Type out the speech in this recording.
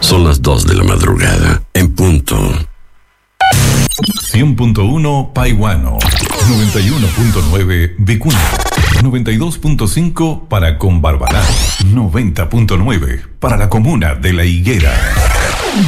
Son las 2 de la madrugada, en punto. 100.1 Paihuano, 91.9 Vicuña, 92.5 para Combarbalá, 90.9 para la comuna de La Higuera.